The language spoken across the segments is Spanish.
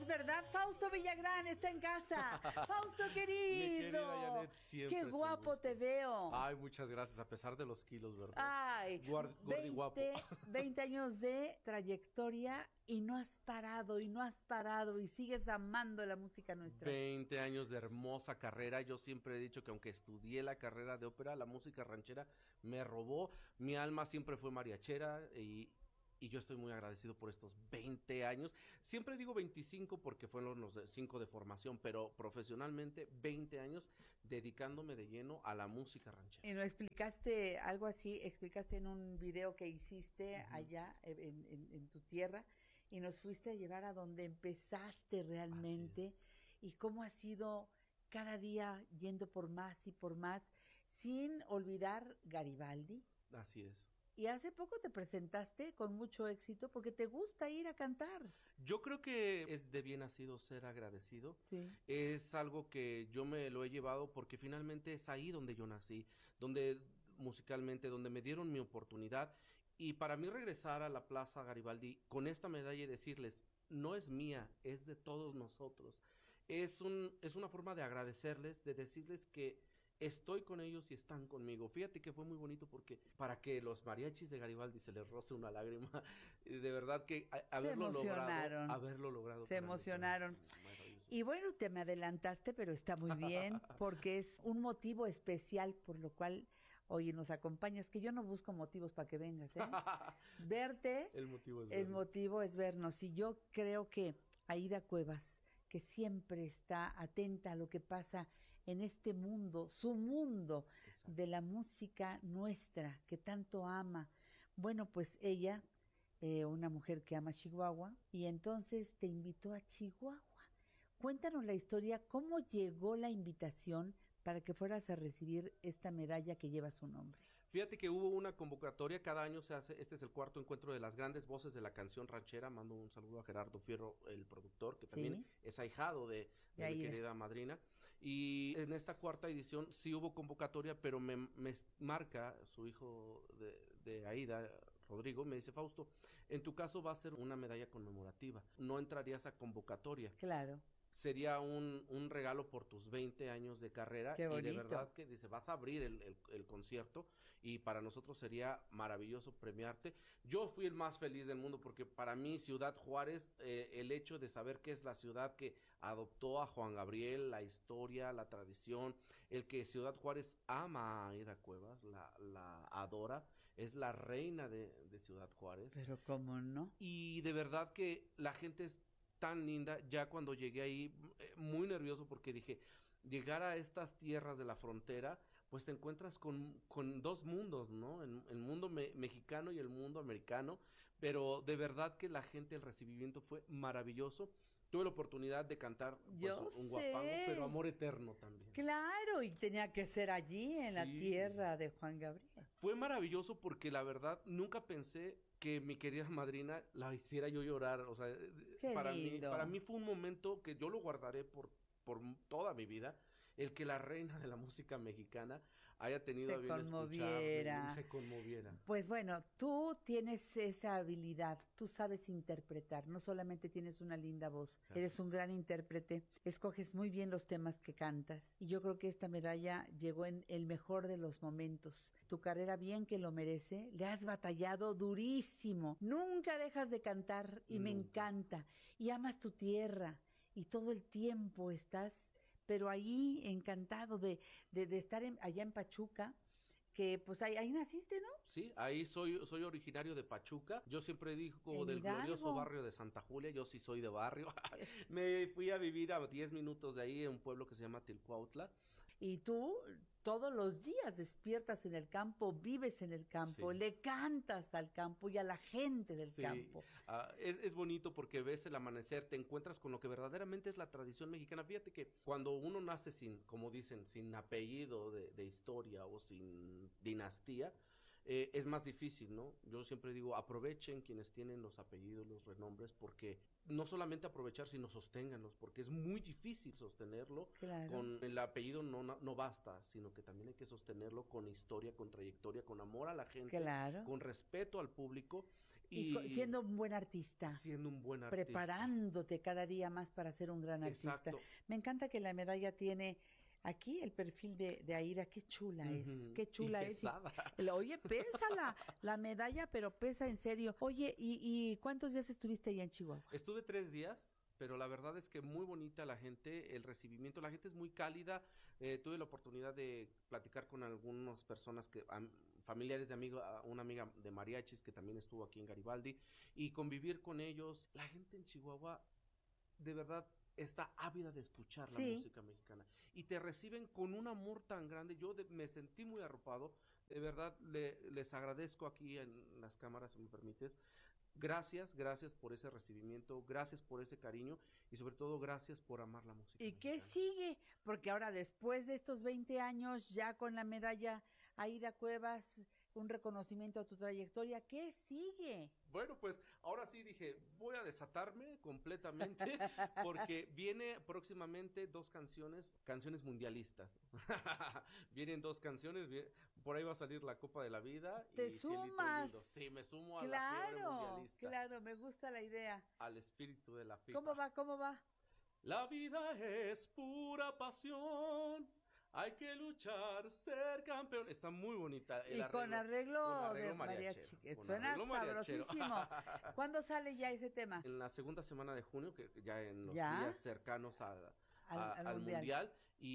Es verdad, Fausto Villagrán está en casa. Fausto Mi querida querido. Janet, siempre Qué es un guapo gusto. te veo. Ay, muchas gracias, a pesar de los kilos, ¿verdad? Ay, Gordi guapo. 20 años de trayectoria y no has parado y sigues amando la música nuestra. 20 años de hermosa carrera. Yo siempre he dicho que aunque estudié la carrera de ópera, la música ranchera me robó. Mi alma siempre fue mariachera y yo estoy muy agradecido por estos 20 años. Siempre digo 25 porque fueron los 5 de formación, pero profesionalmente 20 años dedicándome de lleno a la música ranchera. Y no explicaste algo así, explicaste en un video que hiciste allá en tu tierra y nos fuiste a llevar a donde empezaste realmente y cómo ha sido cada día yendo por más y por más, sin olvidar Garibaldi. Así es. Y hace poco te presentaste con mucho éxito porque te gusta ir a cantar. Yo creo que es de bien nacido ser agradecido. Sí. Es algo que yo me lo he llevado porque finalmente es ahí donde yo nací, donde musicalmente, donde me dieron mi oportunidad. Y para mí regresar a la Plaza Garibaldi con esta medalla y decirles, no es mía, es de todos nosotros. Es una forma de agradecerles, de decirles que estoy con ellos y están conmigo. Fíjate que fue muy bonito porque para que los mariachis de Garibaldi se les roce una lágrima, de verdad que haberlo logrado. Se emocionaron. Y bueno, te me adelantaste, pero está muy bien porque es un motivo especial por lo cual hoy nos acompañas, que yo no busco motivos para que vengas, ¿eh? Verte, el motivo es vernos. Y yo creo que Aída Cuevas, que siempre está atenta a lo que pasa en este mundo, su mundo. Exacto. De la música nuestra, que tanto ama. Bueno, pues ella, una mujer que ama Chihuahua, y entonces te invitó a Chihuahua. Cuéntanos la historia, cómo llegó la invitación para que fueras a recibir esta medalla que lleva su nombre. Fíjate que hubo una convocatoria, cada año se hace, este es el 4º encuentro de las grandes voces de la canción ranchera. Mando un saludo a Gerardo Fierro, el productor, que también es ahijado de mi querida madrina. Y en esta 4ª edición sí hubo convocatoria, pero me marca su hijo de Aída, Rodrigo, me dice, Fausto, en tu caso va a ser una medalla conmemorativa, no entrarías a convocatoria. Claro. Sería un regalo por tus 20 años de carrera. Qué bonito. Y de verdad que dice, vas a abrir el concierto y para nosotros sería maravilloso premiarte. Yo fui el más feliz del mundo porque para mí Ciudad Juárez, el hecho de saber que es la ciudad que adoptó a Juan Gabriel, la historia, la tradición, el que Ciudad Juárez ama a Aída Cuevas, la adora, es la reina de Ciudad Juárez. Pero cómo no. Y de verdad que la gente es tan linda. Ya cuando llegué ahí, muy nervioso porque dije, llegar a estas tierras de la frontera, pues te encuentras con dos mundos, ¿no? El mundo mexicano y el mundo americano, pero de verdad que la gente, el recibimiento fue maravilloso. Tuve la oportunidad de cantar pues, un guapango, pero amor eterno también. Claro, y tenía que ser allí, en la tierra de Juan Gabriel. Fue maravilloso porque la verdad nunca pensé que mi querida madrina la hiciera yo llorar. O sea, para mí fue un momento que yo lo guardaré por toda mi vida, el que la reina de la música mexicana haya tenido a bien escucharme y se conmoviera. Pues bueno, tú tienes esa habilidad, tú sabes interpretar, no solamente tienes una linda voz, eres un gran intérprete, escoges muy bien los temas que cantas y yo creo que esta medalla llegó en el mejor de los momentos. Tu carrera bien que lo merece, le has batallado durísimo, nunca dejas de cantar y me encanta y amas tu tierra. Y todo el tiempo estás, pero ahí encantado de estar allá en Pachuca, que pues ahí naciste, ¿no? Sí, ahí soy originario de Pachuca. Yo siempre digo del glorioso barrio de Santa Julia, yo sí soy de barrio. Me fui a vivir a 10 minutos de ahí en un pueblo que se llama Tilcuautla. Y tú todos los días despiertas en el campo, vives en el campo, le cantas al campo y a la gente del campo. Es bonito porque ves el amanecer, te encuentras con lo que verdaderamente es la tradición mexicana. Fíjate que cuando uno nace como dicen, sin apellido de historia o sin dinastía, es más difícil, ¿no? Yo siempre digo, aprovechen quienes tienen los apellidos, los renombres, porque no solamente aprovechar, sino sosténganlos, porque es muy difícil sostenerlo. Claro. Con el apellido no basta, sino que también hay que sostenerlo con historia, con trayectoria, con amor a la gente, claro, con respeto al público, Y siendo un buen artista. Siendo un buen artista. Preparándote cada día más para ser un gran artista. Exacto. Me encanta que la medalla tiene aquí el perfil de Aida. Qué chula es, qué chula es. Oye, pesa la medalla, pero pesa en serio. Oye, ¿y cuántos días estuviste allá en Chihuahua? Estuve 3 días. Pero la verdad es que muy bonita la gente, el recibimiento, la gente es muy cálida. Tuve la oportunidad de platicar con algunas personas familiares de una amiga de mariachis que también estuvo aquí en Garibaldi, y convivir con ellos. La gente en Chihuahua de verdad está ávida de escuchar la música mexicana y te reciben con un amor tan grande. Yo me sentí muy arropado. De verdad les agradezco aquí en las cámaras, si me permites. Gracias por ese recibimiento, gracias por ese cariño y sobre todo gracias por amar la música. ¿Y qué sigue? Porque ahora después de estos 20 años ya con la medalla Aida Cuevas, un reconocimiento a tu trayectoria, ¿qué sigue? Bueno, pues ahora sí dije, voy a desatarme completamente porque viene próximamente 2 canciones mundialistas. Vienen 2 canciones, por ahí va a salir la Copa de la Vida. ¿Te sumas? Sí, me sumo a la fiebre mundialista. Claro, me gusta la idea. Al espíritu de la FIFA. ¿Cómo va? La vida es pura pasión. Hay que luchar, ser campeón. Está muy bonita. Y con arreglo de mariachi. Suena sabrosísimo. ¿Cuándo sale ya ese tema? En la segunda semana de junio, que ya en los días cercanos al mundial.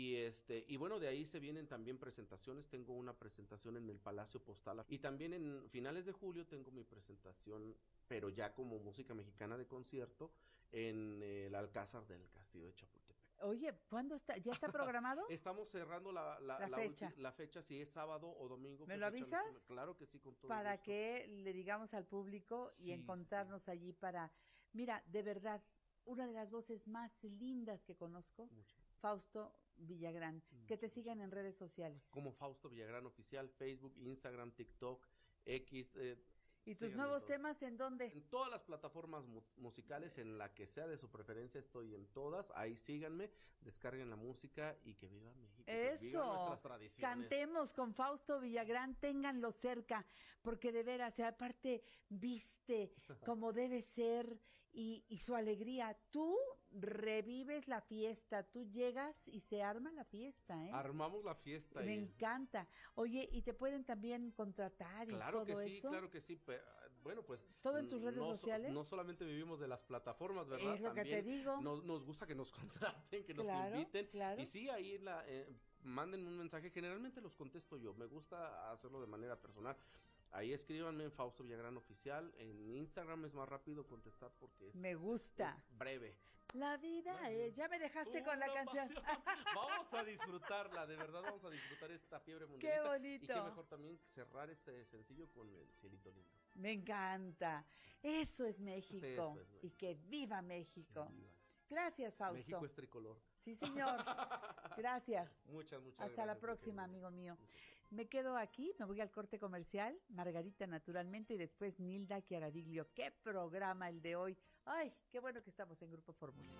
Y bueno, de ahí se vienen también presentaciones. Tengo una presentación en el Palacio Postal. Y también en finales de julio tengo mi presentación, pero ya como música mexicana de concierto, en el Alcázar del Castillo de Chapultepec. Oye, ¿cuándo está? ¿Ya está programado? Estamos cerrando la fecha. La fecha, si es sábado o domingo. ¿Me lo avisas? Claro que sí, con todo para gusto. Que le digamos al público y encontrarnos allí para... Mira, de verdad, una de las voces más lindas que conozco, Fausto Villagrán. Que te sigan en redes sociales. Como Fausto Villagrán Oficial, Facebook, Instagram, TikTok, X... ¿Y tus nuevos temas en dónde? En todas las plataformas musicales, en la que sea de su preferencia, estoy en todas. Ahí síganme, descarguen la música y que viva México. Eso, que viva nuestras tradiciones. Cantemos con Fausto Villagrán, ténganlo cerca, porque de veras, aparte, viste como debe ser y su alegría. Tú revives la fiesta, tú llegas y se arma la fiesta, ¿eh? Armamos la fiesta. Me encanta. Oye, ¿y te pueden también contratar y todo eso? Claro que sí. Bueno, pues... ¿Todo en tus redes sociales? No solamente vivimos de las plataformas, ¿verdad? Es lo también que te digo. Nos gusta que nos contraten, que nos inviten. Claro. Y sí, ahí manden un mensaje. Generalmente los contesto yo. Me gusta hacerlo de manera personal. Ahí escríbanme en Fausto Villagrán Oficial. En Instagram es más rápido contestar porque me gusta. Es breve. La vida es... Ya me dejaste con la canción. Vamos a disfrutarla, de verdad vamos a disfrutar esta fiebre mundialista. Qué bonito. Y qué mejor también cerrar este sencillo con el Cielito Lindo. Me encanta. Eso es México. Eso es, y que viva México. Que viva. Gracias, Fausto. México es tricolor. Sí, señor. Gracias. Muchas gracias. Hasta la próxima, amigo mío. Me quedo aquí, me voy al corte comercial, Margarita naturalmente, y después Nilda Chiaraviglio. ¡Qué programa el de hoy! ¡Ay, qué bueno que estamos en Grupo Fórmula!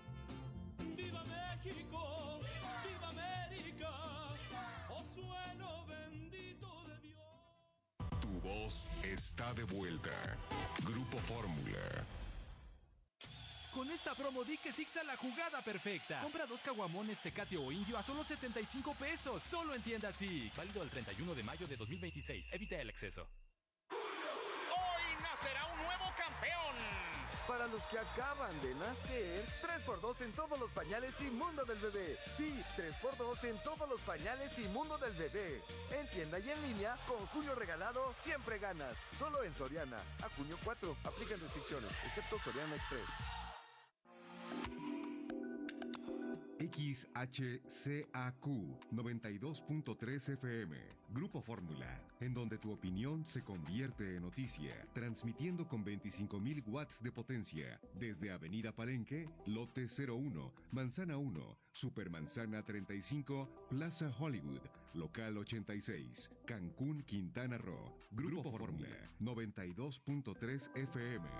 ¡Viva México! ¡Viva América! ¡Oh suelo bendito de Dios! Tu voz está de vuelta. Grupo Fórmula. Con esta promo di que Sixa la jugada perfecta. Compra 2 caguamones Tecate o Indio a solo 75 pesos. Solo en tienda Six. Válido el 31 de mayo de 2026. Evita el exceso. Hoy nacerá un nuevo campeón. Para los que acaban de nacer, 3x2 en todos los pañales y mundo del bebé. Sí, 3x2 en todos los pañales y mundo del bebé. En tienda y en línea, con junio regalado, siempre ganas. Solo en Soriana. A junio 4. Aplican restricciones, excepto Soriana Express. XHCAQ 92.3 FM, Grupo Fórmula, en donde tu opinión se convierte en noticia, transmitiendo con 25.000 watts de potencia, desde Avenida Palenque, Lote 01, Manzana 1, Supermanzana 35, Plaza Hollywood, Local 86, Cancún, Quintana Roo, Grupo Fórmula, 92.3 FM.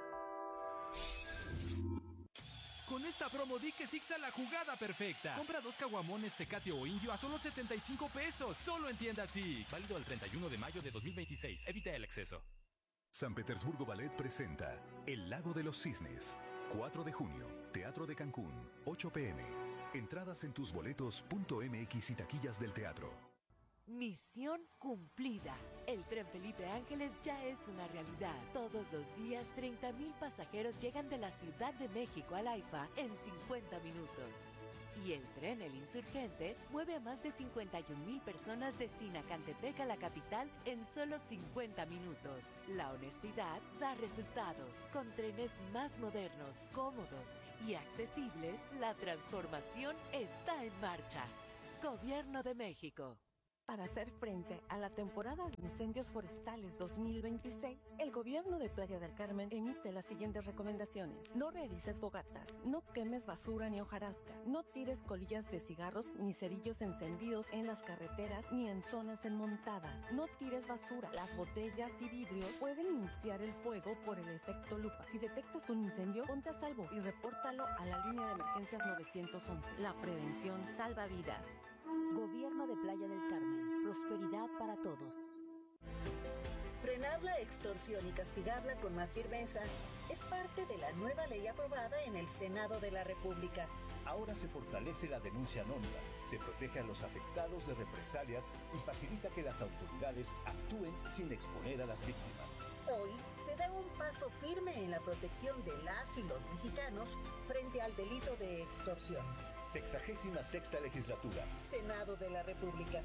Con esta promo di que Sixa la jugada perfecta. Compra 2 caguamones Tecate o Indio a solo 75 pesos. Solo en tienda Six. Válido el 31 de mayo de 2026. Evita el exceso. San Petersburgo Ballet presenta El Lago de los Cisnes. 4 de junio, Teatro de Cancún, 8 p.m. Entradas en tusboletos.mx y taquillas del teatro. Misión cumplida. El tren Felipe Ángeles ya es una realidad. Todos los días, 30,000 pasajeros llegan de la Ciudad de México al AIFA en 50 minutos. Y el tren El Insurgente mueve a más de 51,000 personas de Sinacantepec a la capital en solo 50 minutos. La honestidad da resultados. Con trenes más modernos, cómodos y accesibles, la transformación está en marcha. Gobierno de México. Para hacer frente a la temporada de incendios forestales 2026, el gobierno de Playa del Carmen emite las siguientes recomendaciones. No realices fogatas, no quemes basura ni hojarascas, no tires colillas de cigarros ni cerillos encendidos en las carreteras ni en zonas enmontadas, no tires basura. Las botellas y vidrios pueden iniciar el fuego por el efecto lupa. Si detectas un incendio, ponte a salvo y repórtalo a la línea de emergencias 911. La prevención salva vidas. Gobierno de Playa del Carmen. Prosperidad para todos. Frenar la extorsión y castigarla con más firmeza es parte de la nueva ley aprobada en el Senado de la República. Ahora se fortalece la denuncia anónima, se protege a los afectados de represalias y facilita que las autoridades actúen sin exponer a las víctimas. Hoy se da un paso firme en la protección de las y los mexicanos frente al delito de extorsión. 66ª Legislatura. Senado de la República.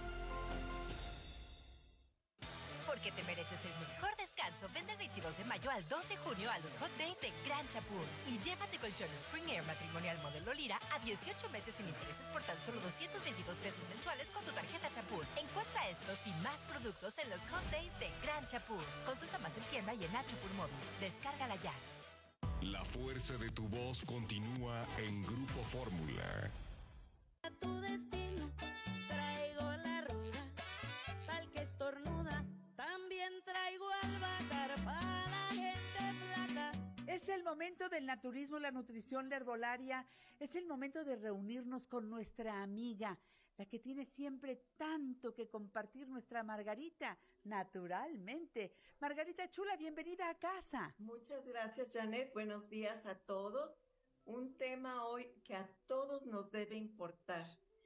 Porque te mereces el mejor descanso. Vende el 22 de mayo al 2 de junio a los Hot Days de Gran Chapur. Y llévate colchón Spring Air matrimonial modelo Lira a 18 meses sin intereses por tan solo 222 pesos mensuales con tu tarjeta Chapur. Encuentra estos y más productos en los Hot Days de Gran Chapur. Consulta más en tienda y en App Chapur Móvil. Descárgala ya. La fuerza de tu voz continúa en Grupo Fórmula. A tu destino traigo la ruda, tal que estornuda, también traigo albahaca para la gente flaca. Es el momento del naturismo, la nutrición, la herbolaria. Es el momento de reunirnos con nuestra amiga, la que tiene siempre tanto que compartir, nuestra Margarita, naturalmente. Margarita chula, bienvenida a casa. Muchas gracias, Janet. Buenos días a todos. Un tema hoy que a todos nos debe importar.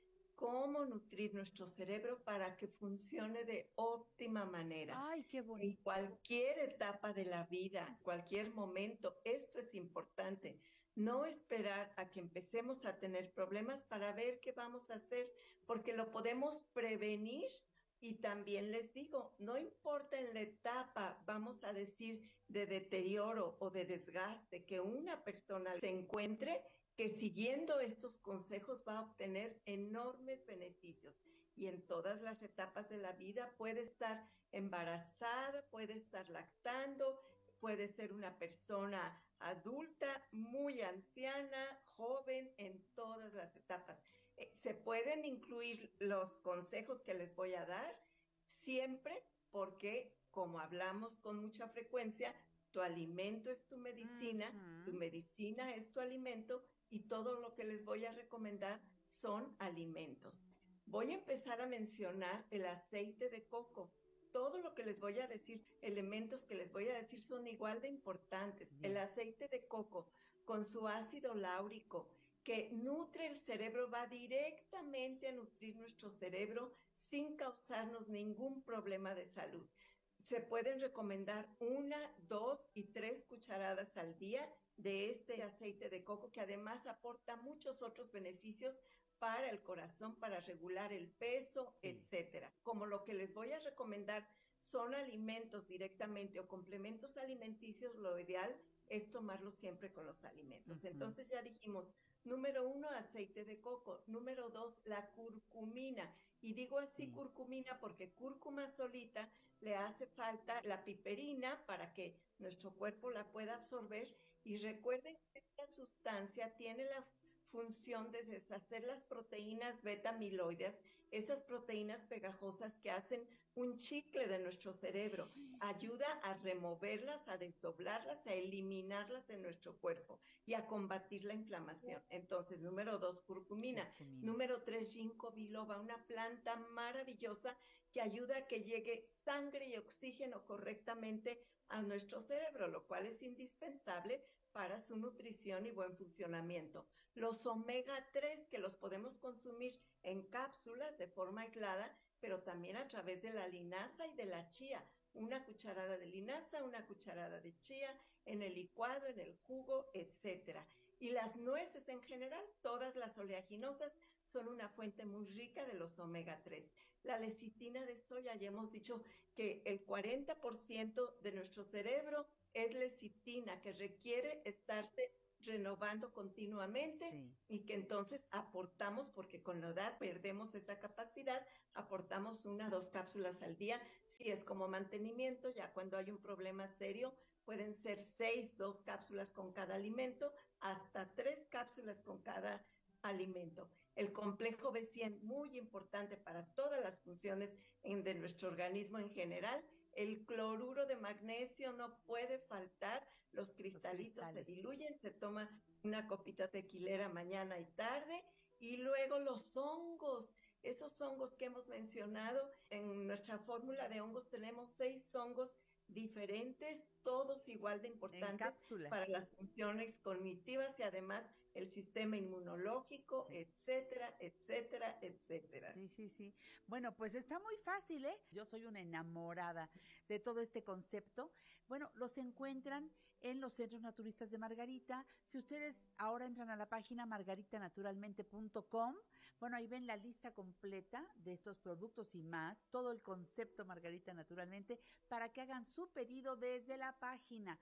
Cómo nutrir nuestro cerebro para que funcione de óptima manera. ¡Ay, qué bonito! En cualquier etapa de la vida, en cualquier momento, esto es importante. No esperar a que empecemos a tener problemas para ver qué vamos a hacer, porque lo podemos prevenir. Y también les digo, no importa en la etapa, vamos a decir, de deterioro o de desgaste que una persona se encuentre, que siguiendo estos consejos va a obtener enormes beneficios. Y en todas las etapas de la vida puede estar embarazada, puede estar lactando, puede ser una persona adulta, muy anciana, joven, en todas las etapas. Se pueden incluir los consejos que les voy a dar siempre porque, como hablamos con mucha frecuencia, tu alimento es tu medicina, tu medicina es tu alimento y todo lo que les voy a recomendar son alimentos. Voy a empezar a mencionar el aceite de coco. Todo lo que les voy a decir, elementos que les voy a decir son igual de importantes. El aceite de coco con su ácido láurico que nutre el cerebro, va directamente a nutrir nuestro cerebro sin causarnos ningún problema de salud. Se pueden recomendar 1, 2 y 3 cucharadas al día de este aceite de coco que además aporta muchos otros beneficios para el corazón, para regular el peso, etcétera. Como lo que les voy a recomendar son alimentos directamente o complementos alimenticios, lo ideal es tomarlos siempre con los alimentos. Entonces ya dijimos, número 1, aceite de coco. Número 2, la curcumina. Y digo así curcumina porque cúrcuma solita le hace falta la piperina para que nuestro cuerpo la pueda absorber. Y recuerden que esta sustancia tiene la función de deshacer las proteínas beta-amiloides, esas proteínas pegajosas que hacen un chicle de nuestro cerebro. Ayuda a removerlas, a desdoblarlas, a eliminarlas de nuestro cuerpo y a combatir la inflamación. Entonces, número 2, curcumina. Número 3, ginkgo biloba, una planta maravillosa que ayuda a que llegue sangre y oxígeno correctamente a nuestro cerebro, lo cual es indispensable para su nutrición y buen funcionamiento. Los omega 3 que los podemos consumir en cápsulas de forma aislada, pero también a través de la linaza y de la chía. Una cucharada de linaza, una cucharada de chía en el licuado, en el jugo, etcétera. Y las nueces en general, todas las oleaginosas, son una fuente muy rica de los omega 3. La lecitina de soya, ya hemos dicho que el 40% de nuestro cerebro es lecitina, que requiere estarse renovando continuamente, sí, y que entonces aportamos, porque con la edad perdemos esa capacidad, aportamos 1 o 2 cápsulas al día, si es como mantenimiento. Ya cuando hay un problema serio, pueden ser 6, 2 cápsulas con cada alimento, hasta 3 cápsulas con cada alimento. El complejo B100, muy importante para todas las funciones de nuestro organismo en general. El cloruro de magnesio no puede faltar. Los cristalitos se diluyen, se toma una copita tequilera mañana y tarde. Y luego los hongos, esos hongos que hemos mencionado, en nuestra fórmula de hongos tenemos 6 hongos diferentes, todos igual de importantes para las funciones cognitivas y además el sistema inmunológico, sí, etcétera, etcétera, etcétera. Sí, sí, sí. Bueno, pues está muy fácil, ¿eh? Yo soy una enamorada de todo este concepto. Bueno, los encuentran en los centros naturistas de Margarita. Si ustedes ahora entran a la página margaritanaturalmente.com, bueno, ahí ven la lista completa de estos productos y más, todo el concepto Margarita Naturalmente, para que hagan su pedido desde la página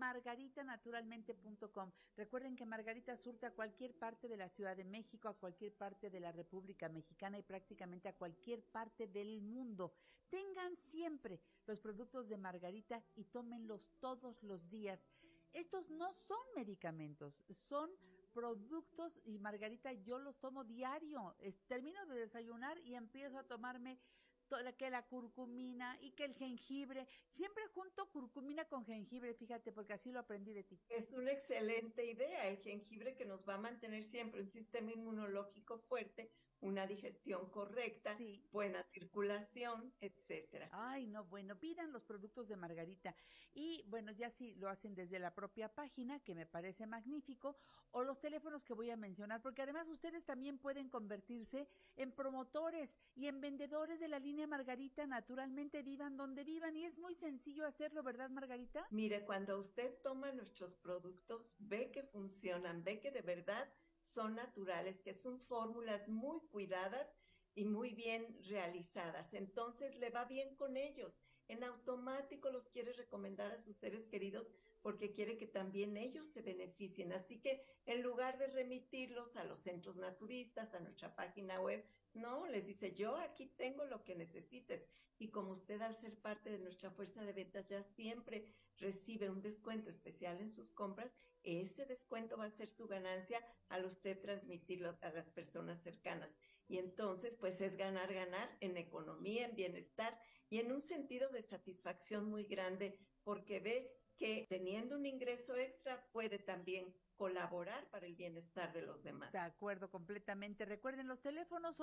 margaritanaturalmente.com. Recuerden que Margarita surte a cualquier parte de la Ciudad de México, a cualquier parte de la República Mexicana y prácticamente a cualquier parte del mundo. Tengan siempre los productos de Margarita y tómenlos todos los días. Estos no son medicamentos, son productos, y Margarita yo los tomo diario. Termino de desayunar y empiezo a tomarme que la curcumina y que el jengibre, siempre junto curcumina con jengibre, fíjate, porque así lo aprendí de ti. Es una excelente idea, el jengibre, que nos va a mantener siempre un sistema inmunológico fuerte, una digestión correcta, sí, buena circulación, etcétera. Ay, no, bueno, pidan los productos de Margarita. Y bueno, ya sí lo hacen desde la propia página, que me parece magnífico, o los teléfonos que voy a mencionar, porque además ustedes también pueden convertirse en promotores y en vendedores de la línea Margarita Naturalmente, vivan donde vivan, y es muy sencillo hacerlo, ¿verdad, Margarita? Mire, cuando usted toma nuestros productos, ve que funcionan, ve que de verdad son naturales, que son fórmulas muy cuidadas y muy bien realizadas. Entonces le va bien con ellos. En automático los quiere recomendar a sus seres queridos porque quiere que también ellos se beneficien. Así que en lugar de remitirlos a los centros naturistas, a nuestra página web, no, les dice: yo aquí tengo lo que necesites. Y como usted, al ser parte de nuestra fuerza de ventas, ya siempre recibe un descuento especial en sus compras, ese descuento va a ser su ganancia al usted transmitirlo a las personas cercanas. Y entonces, pues es ganar, ganar en economía, en bienestar y en un sentido de satisfacción muy grande, porque ve que teniendo un ingreso extra puede también colaborar para el bienestar de los demás. De acuerdo, completamente. Recuerden los teléfonos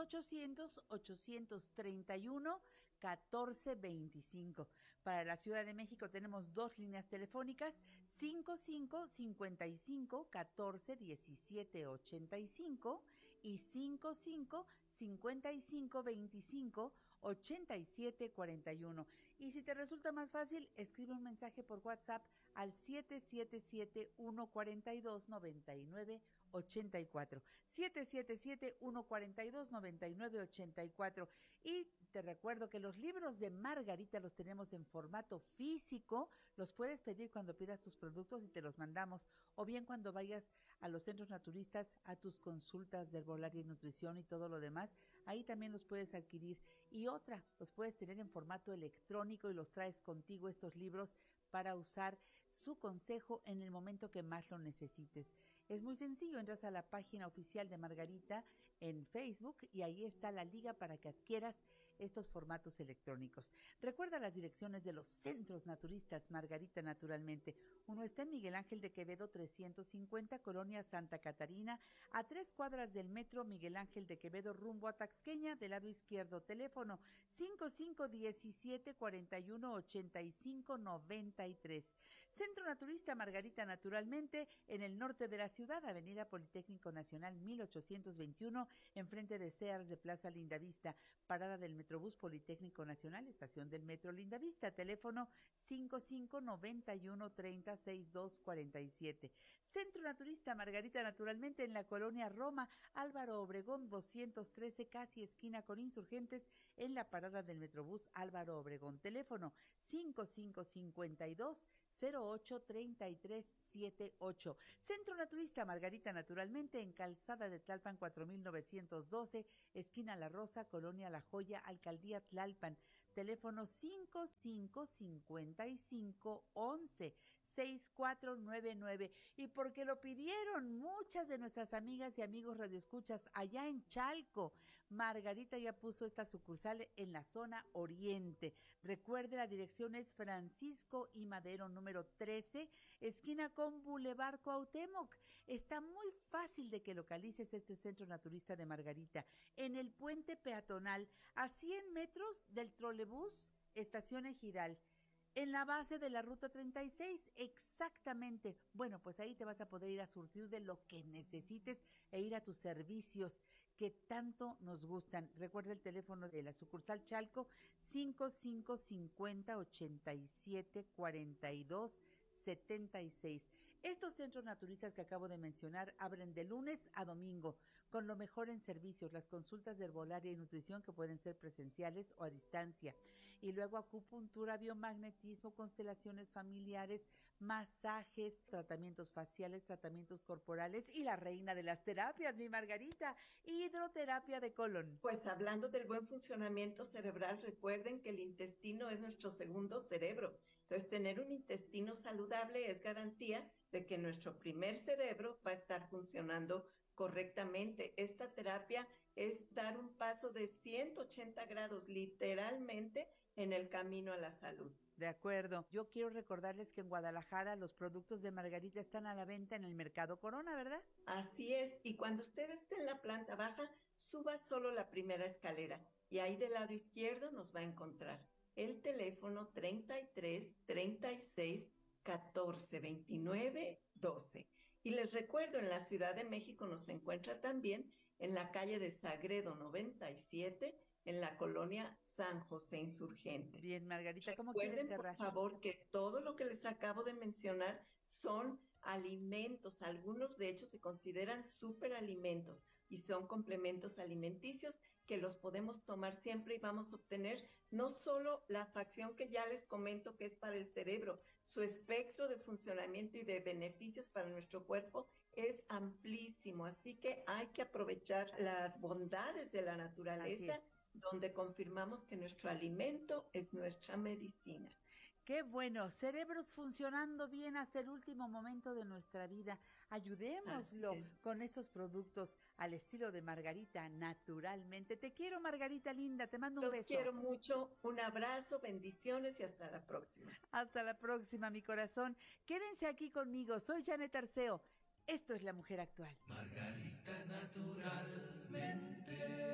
800-831-1425. Para la Ciudad de México tenemos 2 líneas telefónicas, 55-55-14-17-85 y 55-55-25-25-87-41. Y si te resulta más fácil, escribe un mensaje por WhatsApp al 777-142-9984. 777-142-9984. Y te recuerdo que los libros de Margarita los tenemos en formato físico. Los puedes pedir cuando pidas tus productos y te los mandamos. O bien cuando vayas a los centros naturistas a tus consultas de herbolaria y nutrición y todo lo demás. Ahí también los puedes adquirir. Y otra, los puedes tener en formato electrónico y los traes contigo, estos libros, para usar su consejo en el momento que más lo necesites. Es muy sencillo, entras a la página oficial de Margarita en Facebook y ahí está la liga para que adquieras estos formatos electrónicos. Recuerda las direcciones de los centros naturistas Margarita Naturalmente. Uno está en Miguel Ángel de Quevedo 350, Colonia Santa Catarina, a 3 cuadras del metro Miguel Ángel de Quevedo rumbo a Taxqueña, del lado izquierdo. Teléfono 5517-4185-93. Centro Naturista Margarita Naturalmente, en el norte de la ciudad, Avenida Politécnico Nacional 1821, enfrente de Sears de Plaza Lindavista, parada del Metrobús Politécnico Nacional, estación del Metro Lindavista. Teléfono 5591-306247. Centro Naturista Margarita Naturalmente, en la colonia Roma, Álvaro Obregón 213, casi esquina con Insurgentes, en la parada del Metrobús Álvaro Obregón. Teléfono 5552-083378. Centro Naturista Margarita Naturalmente, en Calzada de Tlalpan 4912, esquina La Rosa, colonia La Joya, Alcaldía Tlalpan. Teléfono 555511-6499. Y porque lo pidieron muchas de nuestras amigas y amigos radioescuchas allá en Chalco, Margarita ya puso esta sucursal en la zona oriente. Recuerde, la dirección es Francisco y Madero, número 13, esquina con Boulevard Cuauhtémoc. Está muy fácil de que localices este centro naturista de Margarita, en el puente peatonal, a 100 metros del trolebús Estación Ejidal, en la base de la Ruta 36, exactamente. Bueno, pues ahí te vas a poder ir a surtir de lo que necesites e ir a tus servicios que tanto nos gustan. Recuerda el teléfono de la sucursal Chalco, 5550-8742-76. Estos centros naturistas que acabo de mencionar abren de lunes a domingo, con lo mejor en servicios, las consultas de herbolaria y nutrición que pueden ser presenciales o a distancia. Y luego acupuntura, biomagnetismo, constelaciones familiares, masajes, tratamientos faciales, tratamientos corporales y la reina de las terapias, mi Margarita, hidroterapia de colon. Pues hablando del buen funcionamiento cerebral, recuerden que el intestino es nuestro segundo cerebro. Entonces, tener un intestino saludable es garantía de que nuestro primer cerebro va a estar funcionando correctamente. Esta terapia es dar un paso de 180 grados, literalmente, en el camino a la salud. De acuerdo. Yo quiero recordarles que en Guadalajara los productos de Margarita están a la venta en el Mercado Corona, ¿verdad? Así es. Y cuando usted esté en la planta baja, suba solo la primera escalera y ahí del lado izquierdo nos va a encontrar. El teléfono 33 36 14 29 12. Y les recuerdo, en la Ciudad de México nos encuentra también en la calle de Sagredo 97, en la colonia San José Insurgentes. Bien, Margarita, ¿cómo quieres cerrar? Por favor, que todo lo que les acabo de mencionar son alimentos. Algunos, de hecho, se consideran superalimentos y son complementos alimenticios que los podemos tomar siempre y vamos a obtener no solo la facción que ya les comento que es para el cerebro, su espectro de funcionamiento y de beneficios para nuestro cuerpo es amplísimo, así que hay que aprovechar las bondades de la naturaleza, donde confirmamos que nuestro alimento es nuestra medicina. Qué bueno, cerebros funcionando bien hasta el último momento de nuestra vida. Ayudémoslo con estos productos al estilo de Margarita, naturalmente. Te quiero, Margarita linda, te mando un beso. Los quiero mucho, un abrazo, bendiciones y hasta la próxima. Hasta la próxima, mi corazón. Quédense aquí conmigo, soy Janet Arceo. Esto es La Mujer Actual. Margarita naturalmente.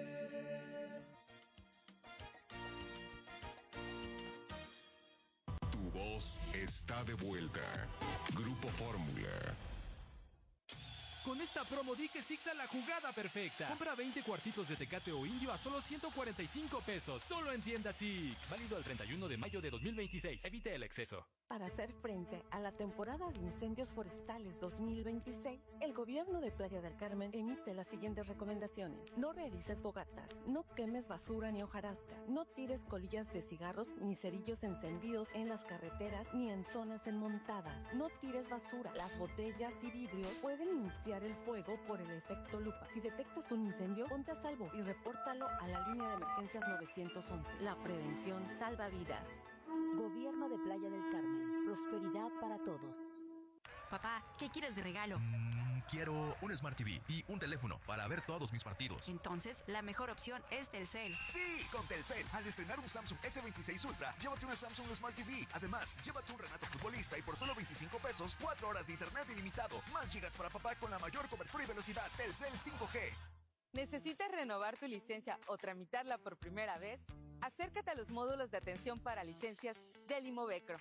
Tu voz está de vuelta. Grupo Fórmula. Con esta promo di que Sixa la jugada perfecta. Compra 20 cuartitos de Tecate o Indio a solo 145 pesos. Solo en tienda Six. Válido el 31 de mayo de 2026. Evite el exceso. Para hacer frente a la temporada de incendios forestales 2026, el gobierno de Playa del Carmen emite las siguientes recomendaciones. No realices fogatas, no quemes basura ni hojarascas, no tires colillas de cigarros ni cerillos encendidos en las carreteras ni en zonas enmontadas, no tires basura. Las botellas y vidrios pueden iniciar el fuego por el efecto lupa. Si detectas un incendio, ponte a salvo y repórtalo a la línea de emergencias 911. La prevención salva vidas. Gobierno de Playa del Carmen. Prosperidad para todos. Papá, ¿qué quieres de regalo? quiero un Smart TV y un teléfono para ver todos mis partidos. Entonces, la mejor opción es Telcel. Sí, con Telcel. Al estrenar un Samsung S26 Ultra, llévate una Samsung Smart TV. Además, llévate un Renato futbolista y por solo 25 pesos, 4 horas de internet ilimitado. Más gigas para papá con la mayor cobertura y velocidad. Telcel 5G. ¿Necesitas renovar tu licencia o tramitarla por primera vez? Acércate a los módulos de atención para licencias del Imovecro.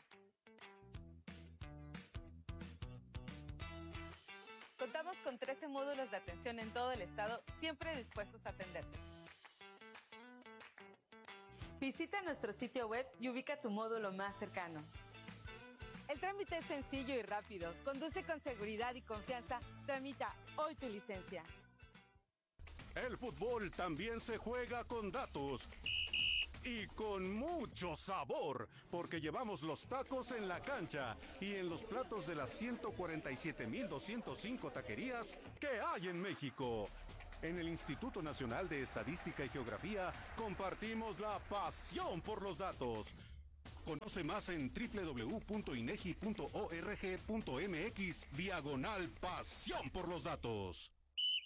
Contamos con 13 módulos de atención en todo el estado, siempre dispuestos a atenderte. Visita nuestro sitio web y ubica tu módulo más cercano. El trámite es sencillo y rápido. Conduce con seguridad y confianza. Tramita hoy tu licencia. El fútbol también se juega con datos. Y con mucho sabor, porque llevamos los tacos en la cancha y en los platos de las 147,205 taquerías que hay en México. En el Instituto Nacional de Estadística y Geografía compartimos la pasión por los datos. Conoce más en www.inegi.org.mx/pasión por los datos.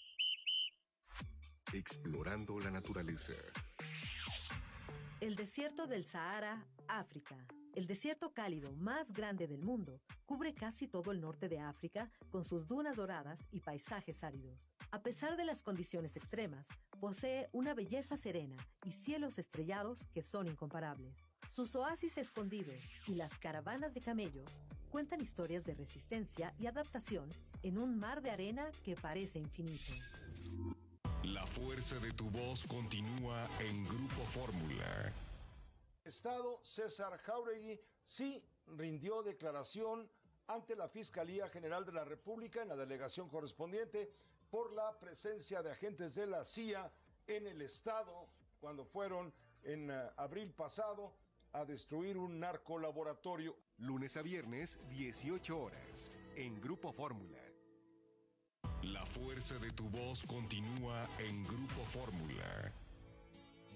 Explorando la naturaleza. El desierto del Sahara, África. El desierto cálido más grande del mundo cubre casi todo el norte de África con sus dunas doradas y paisajes áridos. A pesar de las condiciones extremas, posee una belleza serena y cielos estrellados que son incomparables. Sus oasis escondidos y las caravanas de camellos cuentan historias de resistencia y adaptación en un mar de arena que parece infinito. La fuerza de tu voz continúa en Grupo Fórmula. Estado César Jáuregui sí rindió declaración ante la Fiscalía General de la República en la delegación correspondiente por la presencia de agentes de la CIA en el estado cuando fueron en abril pasado a destruir un narcolaboratorio. Lunes a viernes, 18 horas, en Grupo Fórmula. La fuerza de tu voz continúa en Grupo Fórmula.